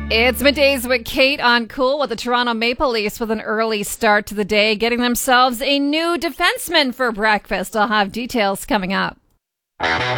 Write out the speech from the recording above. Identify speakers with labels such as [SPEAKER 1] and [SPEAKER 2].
[SPEAKER 1] It's middays with Kate on Cool with the Toronto Maple Leafs with an early start to the day, getting themselves a new defenseman for breakfast. I'll have details coming up.